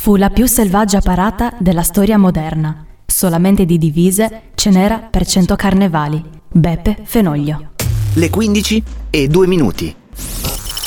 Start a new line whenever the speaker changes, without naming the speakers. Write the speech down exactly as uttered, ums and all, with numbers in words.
Fu la più selvaggia parata della storia moderna. Solamente di divise ce n'era per cento carnevali. Beppe Fenoglio.
Le quindici e due minuti.